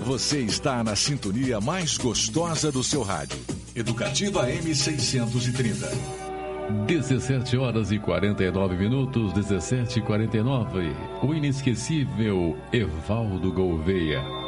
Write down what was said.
Você está na sintonia mais gostosa do seu rádio. Educativa M630. 17 horas e 49 minutos, 17h49. O inesquecível Evaldo Gouveia.